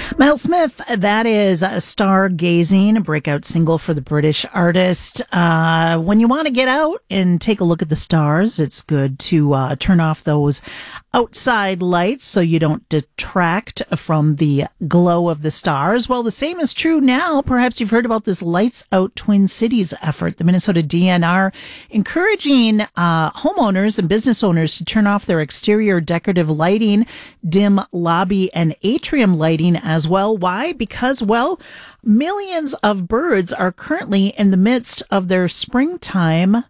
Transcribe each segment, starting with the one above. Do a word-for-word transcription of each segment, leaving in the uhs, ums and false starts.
Miles Smith, that is Stargazing, a breakout single for the British artist. Uh, when you want to get out and take a look at the stars, it's good to uh, turn off those outside lights so you don't detract from the glow of the stars. Well, the same is true now. Perhaps you've heard about this Lights Out Twin Cities effort. The Minnesota D N R encouraging uh, homeowners and business owners to turn off their exterior decorative lighting, dim lobby and atrium lighting as well. Why? Because, well, millions of birds are currently in the midst of their springtime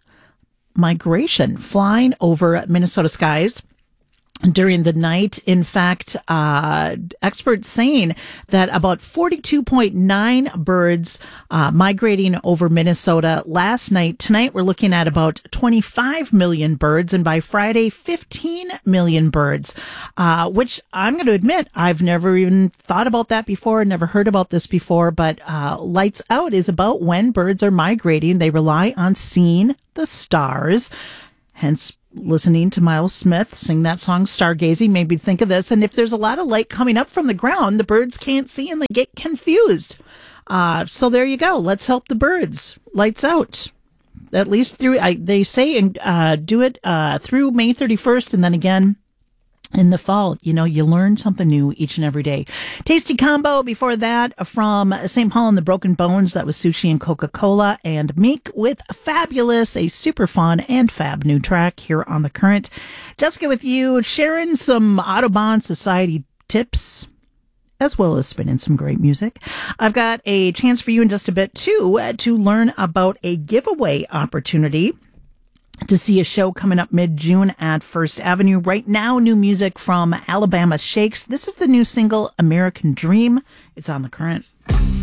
migration, flying over Minnesota skies during the night. In fact, uh, experts saying that about forty-two point nine birds uh, migrating over Minnesota last night. Tonight, we're looking at about twenty-five million birds, and by Friday, fifteen million birds, uh, which I'm going to admit, I've never even thought about that before, never heard about this before, but uh, lights out is about when birds are migrating. They rely on seeing the stars, hence listening to Miles Smith sing that song, Stargazing, made me think of this. And if there's a lot of light coming up from the ground, the birds can't see and they get confused. Uh, so there you go. Let's help the birds. Lights out. At least through, I, they say, and uh, do it uh, through May thirty-first, and then again in the fall. You know, you learn something new each and every day. Tasty combo before that from Saint Paul and the Broken Bones. That was Sushi and Coca-Cola, and Meek with Fabulous, a super fun and fab new track here on The Current. Jessica with you, sharing some Audubon Society tips, as well as spinning some great music. I've got a chance for you in just a bit, too, uh, to learn about a giveaway opportunity to see a show coming up mid-June at First Avenue. Right now, new music from Alabama Shakes. This is the new single, American Dream. It's on The Current.